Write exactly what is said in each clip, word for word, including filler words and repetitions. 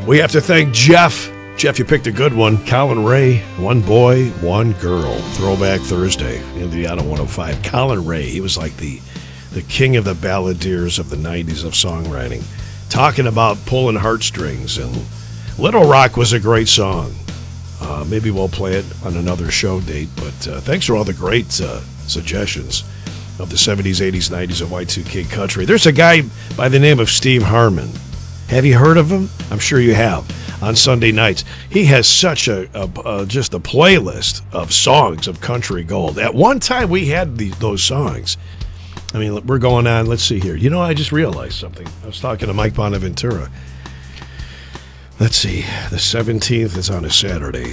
We have to thank Jeff. Jeff, you picked a good one. Colin Ray, One Boy, One Girl. Throwback Thursday, Indiana one oh five. Colin Ray, he was like the, the king of the balladeers of the nineties of songwriting. Talking about pulling heartstrings. And Little Rock was a great song. Uh, maybe we'll play it on another show date. But uh, thanks for all the great uh, suggestions of the seventies, eighties, nineties of Y two K country. There's a guy by the name of Steve Harmon. Have you heard of him? I'm sure you have. On Sunday nights, he has such a, a, a just a playlist of songs of country gold. At one time, we had the, those songs. I mean, we're going on. Let's see here. You know, I just realized something. I was talking to Mike Bonaventura. Let's see. The seventeenth is on a Saturday.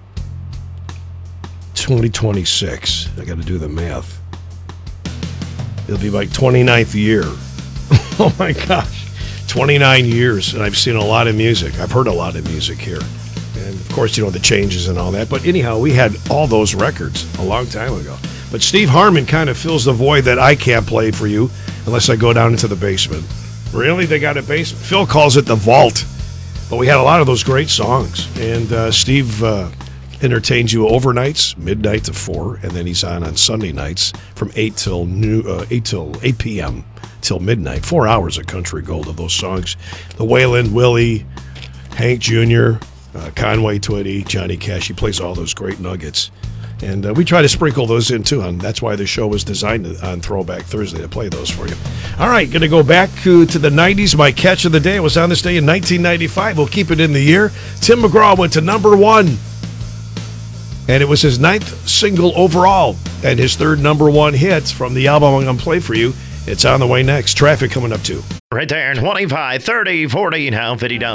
twenty twenty-six. I got to do the math. It'll be like twenty-ninth year. Oh my gosh. twenty-nine years, and I've seen a lot of music. I've heard a lot of music here. And, of course, you know, the changes and all that. But anyhow, we had all those records a long time ago. But Steve Harmon kind of fills the void that I can't play for you unless I go down into the basement. Really? They got a basement? Phil calls it the vault. But we had a lot of those great songs. And uh, Steve uh, entertains you overnights, midnight to four, and then he's on on Sunday nights from eight till new, uh, eight till eight p.m., till midnight. Four hours of country gold of those songs. The Waylon, Willie, Hank Junior, uh, Conway Twitty, Johnny Cash. He plays all those great nuggets. And uh, we try to sprinkle those in, too. And that's why the show was designed on Throwback Thursday to play those for you. All right, going to go back to, to the nineties. My catch of the day was on this day in nineteen ninety-five. We'll keep it in the year. Tim McGraw went to number one. And it was his ninth single overall and his third number one hit from the album I'm going to play for you. It's on the way next. Traffic coming up, too. Right there, twenty-five, thirty, forty, now fifty down.